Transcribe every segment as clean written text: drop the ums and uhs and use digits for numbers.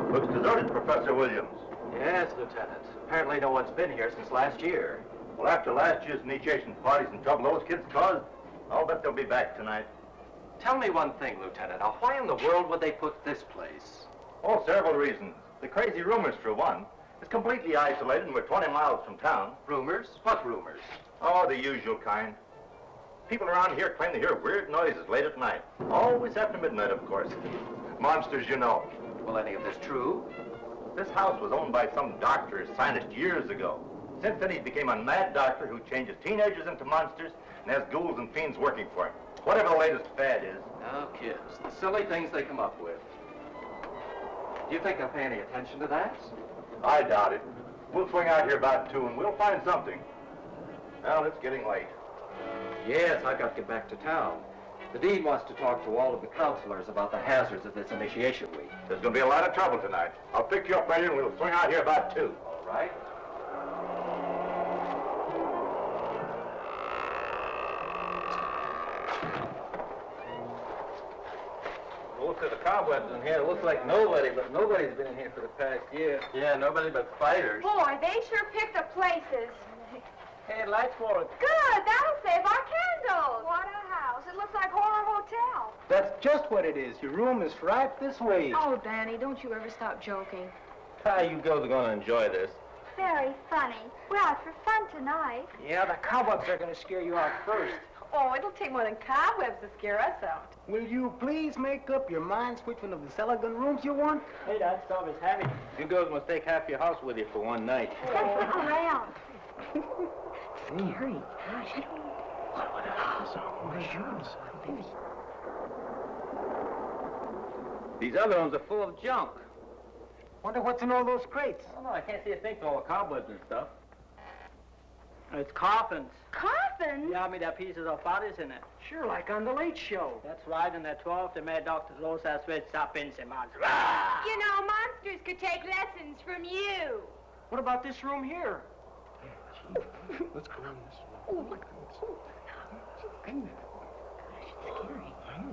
Looks deserted, Professor Williams. Yes, Lieutenant. Apparently no one's been here since last year. Well, after last year's initiation parties and trouble those kids caused, I'll bet they'll be back tonight. Tell me one thing, Lieutenant. Now, why in the world would they put this place? Oh, several reasons. The crazy rumors, for one. It's completely isolated and we're 20 miles from town. Rumors? What rumors? Oh, the usual kind. People around here claim to hear weird noises late at night. Always after midnight, of course. Monsters, you know. Well, any of this true? This house was owned by some doctor or scientist years ago. Since then, he became a mad doctor who changes teenagers into monsters and has ghouls and fiends working for him. Whatever the latest fad is. Oh, kids. The silly things they come up with. Do you think they'll pay any attention to that? I doubt it. We'll swing out here about 2 and we'll find something. Well, it's getting late. Yes, I've got to get back to town. The dean wants to talk to all of the counselors about the hazards of this initiation week. There's going to be a lot of trouble tonight. I'll pick you up later and we'll swing out here about 2. All right. Look at the cobwebs in here. It looks like nobody's been in here for the past year. Yeah, nobody but fighters. Boy, they sure picked the places. Hey, lights for it. Good, that'll save our candles. What a house. It looks like Horror Hotel. That's just what it is. Your room is right this way. Oh, Danny, don't you ever stop joking. How you girls are going to enjoy this? Very funny. We're out for fun tonight. Yeah, the cobwebs are going to scare you out first. Oh, it'll take more than cobwebs to scare us out. Will you please make up your minds which one of the Seligman rooms you want? Hey, that stuff is heavy. You girls must take half your house with you for one night. Let's look around. Scary. Gosh, I don't know. These other ones are full of junk. Wonder what's in all those crates. Oh, no, I can't see a thing for all the cobwebs and stuff. It's coffins. Coffins? Yeah, I mean, there are pieces of bodies in it. Sure, like on the Late Show. That's right, and there are 12 the mad doctors Los Azuetes Sapins and monsters. You know, monsters could take lessons from you. What about this room here? Let's go in this room. Oh, look. Gosh, it's scary.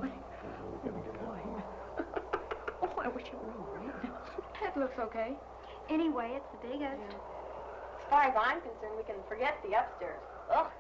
Oh, I wish it were all right. That looks okay. Anyway, it's the biggest. As far as I'm concerned, we can forget the upstairs. Ugh.